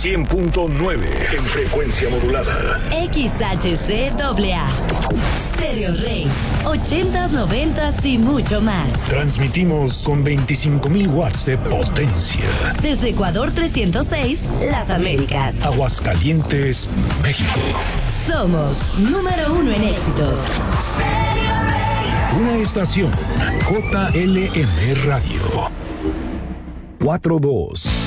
100.9 en frecuencia modulada. XHCAA. Stereo Rey. 80s, 90s y mucho más. Transmitimos con 25,000 watts de potencia. Desde Ecuador 306, Las Américas. Aguascalientes, México. Somos número 1 en éxitos. Una estación JLM Radio. 42